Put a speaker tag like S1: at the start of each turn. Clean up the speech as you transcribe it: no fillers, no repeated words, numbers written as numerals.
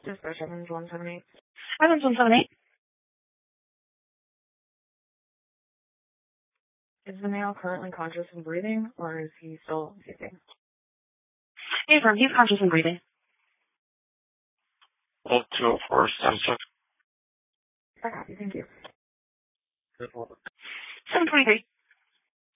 S1: Just for 71178.
S2: 71178.
S1: Is the male currently conscious and breathing, or is he still sleeping?
S2: Affirm, he's conscious and breathing.
S3: Hold 204, 76.
S1: Copy, thank you.
S2: 723.